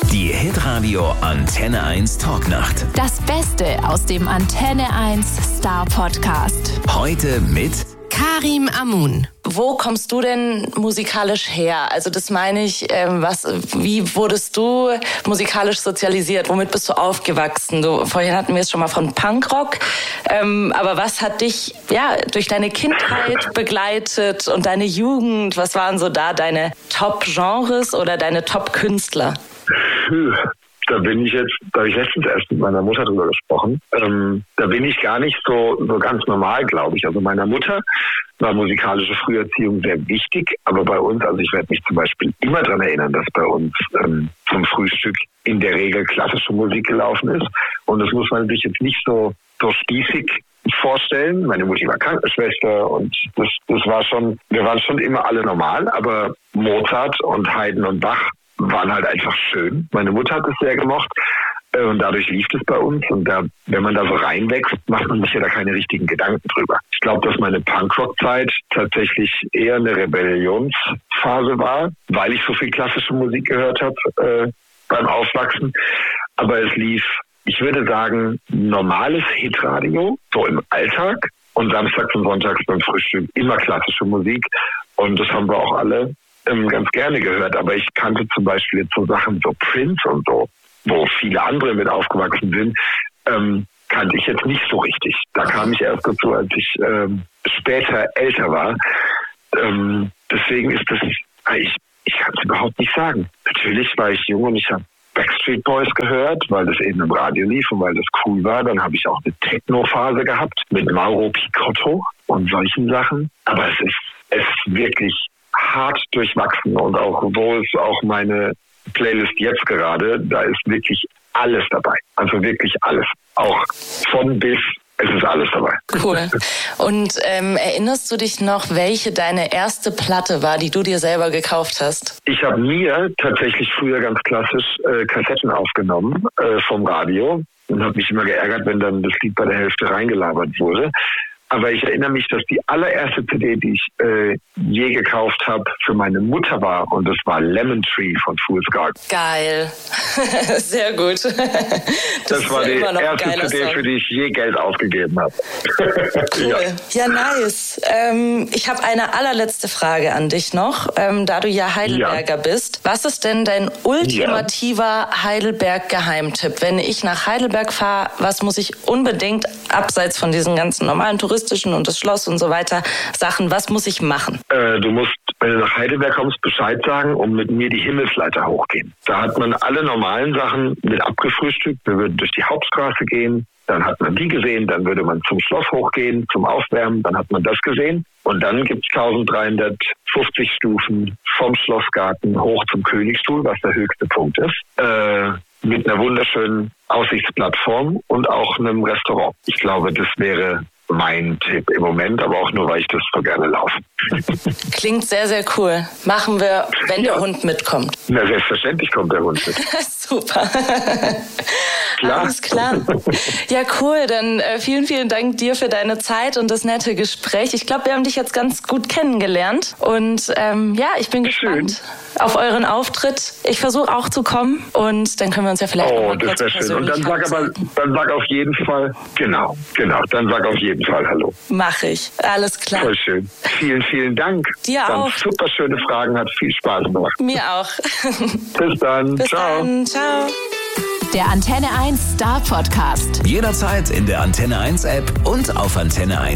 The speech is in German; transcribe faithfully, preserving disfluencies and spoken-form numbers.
Die Hitradio Antenne eins Talknacht. Das Beste aus dem Antenne eins Star Podcast. Heute mit Karim Amun. Wo kommst du denn musikalisch her? Also das meine ich, ähm, was, wie wurdest du musikalisch sozialisiert? Womit bist du aufgewachsen? Du, vorhin hatten wir es schon mal von Punkrock. Ähm, aber was hat dich ja durch deine Kindheit begleitet und deine Jugend? Was waren so da deine Top-Genres oder deine Top-Künstler? Da bin ich jetzt, da habe ich letztens erst mit meiner Mutter drüber gesprochen. Ähm, da bin ich gar nicht so, so ganz normal, glaube ich. Also meiner Mutter war musikalische Früherziehung sehr wichtig, aber bei uns, also ich werde mich zum Beispiel immer daran erinnern, dass bei uns ähm, zum Frühstück in der Regel klassische Musik gelaufen ist. Und das muss man sich jetzt nicht so, so spießig vorstellen. Meine Mutti war Krankenschwester und das, das war schon, wir waren schon immer alle normal, aber Mozart und Haydn und Bach waren halt einfach schön. Meine Mutter hat es sehr gemocht äh, und dadurch lief es bei uns. Und da, wenn man da so reinwächst, macht man sich ja da keine richtigen Gedanken drüber. Ich glaube, dass meine Punkrock-Zeit tatsächlich eher eine Rebellionsphase war, weil ich so viel klassische Musik gehört habe äh, beim Aufwachsen. Aber es lief, ich würde sagen, normales Hitradio, so im Alltag. Und samstags und sonntags beim Frühstück immer klassische Musik. Und das haben wir auch alle ganz gerne gehört, aber ich kannte zum Beispiel jetzt so Sachen, so Prince und so, wo viele andere mit aufgewachsen sind, ähm, kannte ich jetzt nicht so richtig. Da kam ich erst dazu, als ich ähm, später älter war. Ähm, deswegen ist das, ich, ich kann es überhaupt nicht sagen. Natürlich war ich jung und ich habe Backstreet Boys gehört, weil das eben im Radio lief und weil das cool war. Dann habe ich auch eine Techno-Phase gehabt mit Mauro Picotto und solchen Sachen. Aber es ist, es ist wirklich hart durchwachsen und auch wo ist auch meine Playlist jetzt gerade, da ist wirklich alles dabei. Also wirklich alles. Auch von bis, es ist alles dabei. Cool. Und ähm, erinnerst du dich noch, welche deine erste Platte war, die du dir selber gekauft hast? Ich habe mir tatsächlich früher ganz klassisch äh, Kassetten aufgenommen äh, vom Radio und habe mich immer geärgert, wenn dann das Lied bei der Hälfte reingelabert wurde. Aber ich erinnere mich, dass die allererste C D, die ich äh, je gekauft habe, für meine Mutter war. Und das war Lemon Tree von Fool's Garden. Geil. Sehr gut. Das, das war die erste C D, Song, für die ich je Geld ausgegeben habe. Cool. Ja, ja nice. Ähm, ich habe eine allerletzte Frage an dich noch, ähm, da du ja Heidelberger ja. bist. Was ist denn dein ultimativer ja. Heidelberg-Geheimtipp? Wenn ich nach Heidelberg fahre, was muss ich unbedingt, abseits von diesen ganzen normalen Touristen, und das Schloss und so weiter, Sachen, was muss ich machen? Äh, du musst, wenn du nach Heidelberg kommst, Bescheid sagen und mit mir die Himmelsleiter hochgehen. Da hat man alle normalen Sachen mit abgefrühstückt. Wir würden durch die Hauptstraße gehen, dann hat man die gesehen, dann würde man zum Schloss hochgehen, zum Aufwärmen, dann hat man das gesehen. Und dann gibt es dreizehnhundertfünfzig Stufen vom Schlossgarten hoch zum Königsstuhl, was der höchste Punkt ist. Äh, mit einer wunderschönen Aussichtsplattform und auch einem Restaurant. Ich glaube, das wäre mein Tipp im Moment, aber auch nur, weil ich das so gerne laufe. Klingt sehr, sehr cool. Machen wir, wenn ja. der Hund mitkommt. Na, selbstverständlich kommt der Hund mit. Super. Klar. Alles klar. Ja, cool. Dann äh, vielen, vielen Dank dir für deine Zeit und das nette Gespräch. Ich glaube, wir haben dich jetzt ganz gut kennengelernt. Und ähm, ja, ich bin gespannt schön. auf euren Auftritt. Ich versuche auch zu kommen und dann können wir uns ja vielleicht oh, noch mal kurz das wäre schön. Und dann sag aber, sagen. dann sag auf jeden Fall, genau, genau, dann sag auf jeden Fall Hallo. Mach ich. Alles klar. Voll schön. Vielen, vielen Dank. Dir dann auch. Super schöne Fragen, hat viel Spaß gemacht. Mir auch. Bis dann. Bis Ciao. dann. Ciao. Der Antenne eins Star Podcast. jederzeit in der Antenne eins App und auf antenne eins.